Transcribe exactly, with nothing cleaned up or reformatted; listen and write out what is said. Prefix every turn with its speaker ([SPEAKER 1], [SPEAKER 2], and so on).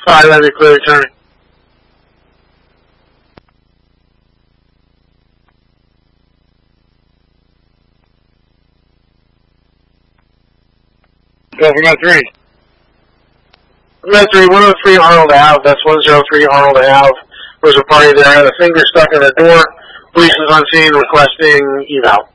[SPEAKER 1] Five, let me clear turn. Go for my three. My three, one oh three Arnold Ave, that's one oh three Arnold Ave. There's a party there, had a finger stuck in the door. Police is on scene requesting eval.